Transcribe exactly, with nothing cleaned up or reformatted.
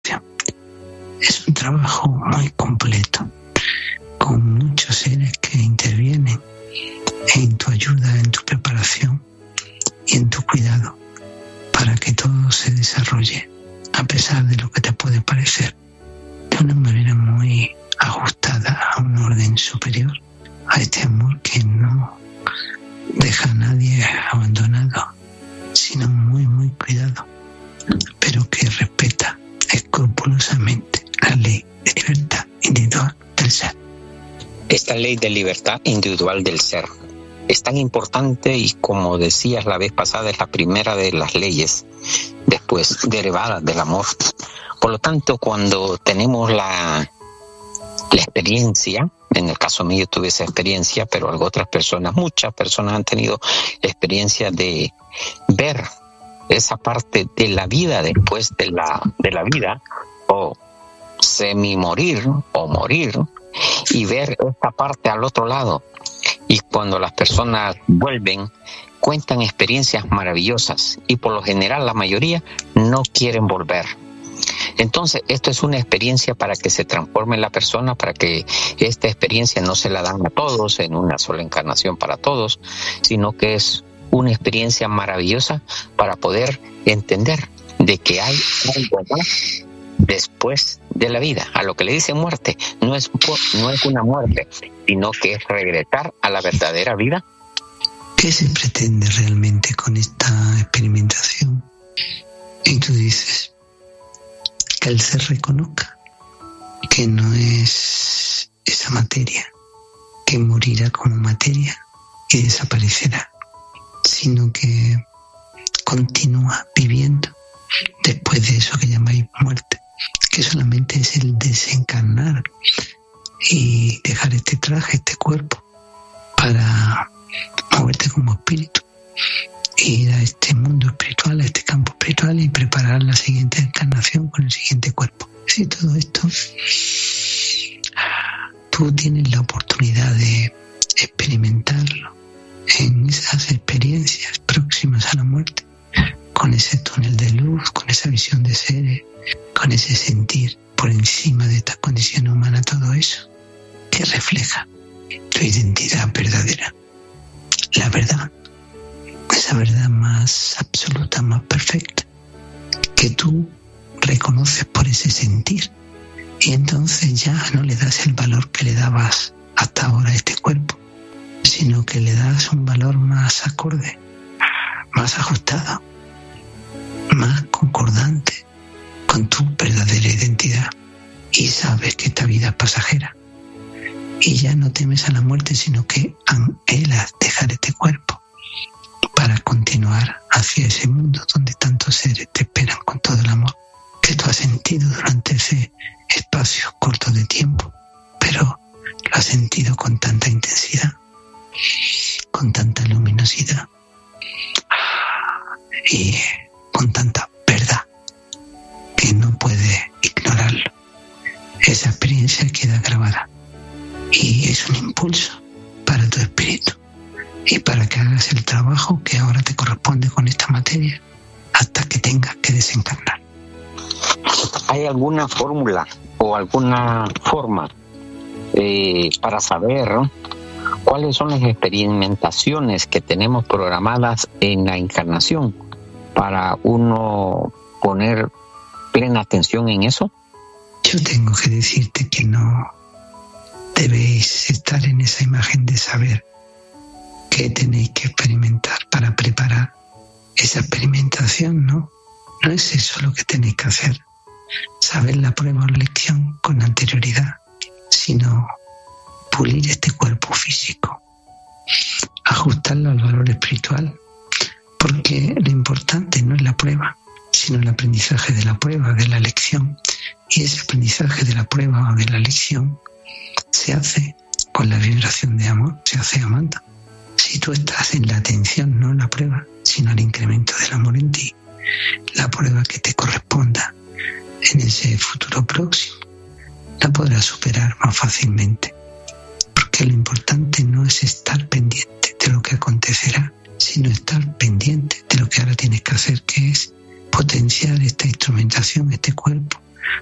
Es un trabajo muy completo, con muchos seres que intervienen en tu ayuda, en tu preparación y en tu cuidado, para que todo se desarrolle, a pesar de lo que te puede parecer, de una manera muy ajustada a un orden superior, a este amor que no deja a nadie abandonado, sino muy, muy cuidado, pero que respeta escrupulosamente la ley de libertad individual del ser. Esta ley de libertad individual del ser es tan importante y, como decías la vez pasada, es la primera de las leyes después derivadas del amor. Por lo tanto, cuando tenemos la, la experiencia, en el caso mío tuve esa experiencia, pero algo otras personas, muchas personas han tenido experiencia de ver esa parte de la vida después de la, de la vida, o semi-morir o morir, y ver esta parte al otro lado. Y cuando las personas vuelven, cuentan experiencias maravillosas, y por lo general la mayoría no quieren volver. Entonces, esto es una experiencia para que se transforme la persona, para que esta experiencia no se la dan a todos en una sola encarnación para todos, sino que es una experiencia maravillosa para poder entender de que hay algo más después de la vida. A lo que le dicen muerte, no es, no es una muerte, sino que es regresar a la verdadera vida. ¿Qué se pretende realmente con esta experimentación? Y tú dices que el ser reconozca que no es esa materia, que morirá como materia y desaparecerá, sino que continúa viviendo después de eso que llamáis muerte, que solamente es el desencarnar y dejar este traje, este cuerpo, para moverte como espíritu, ir a este mundo espiritual, a este campo espiritual, y preparar la siguiente encarnación con el siguiente cuerpo. Si todo esto, tú tienes la oportunidad de experimentarlo en esas experiencias próximas a la muerte, con ese túnel de luz, con esa visión de seres, con ese sentir por encima de esta condición humana, todo eso que refleja tu identidad verdadera. La verdad, esa verdad más absoluta, más perfecta, que tú reconoces por ese sentir, y entonces ya no le das el valor que le dabas hasta ahora a este cuerpo, sino que le das un valor más acorde, más ajustado, más concordante con tu verdadera identidad, y sabes que esta vida es pasajera, y ya no temes a la muerte, sino que anhelas dejar este cuerpo para continuar hacia ese mundo donde tantos seres te esperan con todo el amor que tú has sentido durante ese espacio corto de tiempo, pero lo has sentido con tanta intensidad, con tanta luminosidad y con tanta verdad que no puedes ignorarlo. Esa experiencia queda grabada y es un impulso para tu espíritu y para que hagas el trabajo que ahora te corresponde con esta materia hasta que tengas que desencarnar. ¿Hay alguna fórmula o alguna forma eh, para saber cuáles son las experimentaciones que tenemos programadas en la encarnación para uno poner plena atención en eso? Yo tengo que decirte que no debéis estar en esa imagen de saber qué tenéis que experimentar para preparar esa experimentación, ¿no? No es eso lo que tenéis que hacer, saber la prueba o lección con anterioridad, sino pulir este cuerpo físico, ajustarlo al valor espiritual, porque lo importante no es la prueba, sino el aprendizaje de la prueba, de la lección, y ese aprendizaje de la prueba o de la lección se hace con la vibración de amor, se hace amando. Si tú estás en la atención, no en la prueba, sino el incremento del amor en ti, la prueba que te corresponda en ese futuro próximo la podrás superar más fácilmente, porque lo importante no es estar pendiente de lo que acontecerá, sino estar pendiente de lo que ahora tienes que hacer, que es potenciar esta instrumentación, este cuerpo,